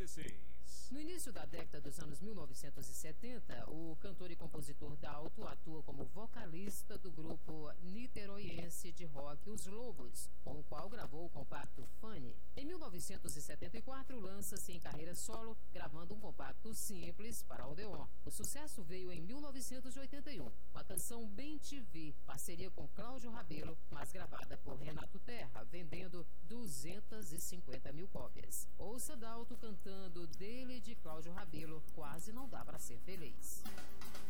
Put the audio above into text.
16. No início da década dos anos 1970, o cantor e compositor Dalto atua como vocalista do grupo niteroiense de rock Os Lobos, com o qual gravou o compacto Funny. Em 1974, lança-se em carreira solo, gravando um compacto simples para Odeon. O sucesso veio em 1981, com a canção Bem Te Vi, parceria com Cláudio Rabelo, mas gravada por Renato Terra, vendendo 250 mil cópias. Ouça Dalto cantando Dele de Cláudio Rabelo, Quase Não Dá Pra Ser Feliz.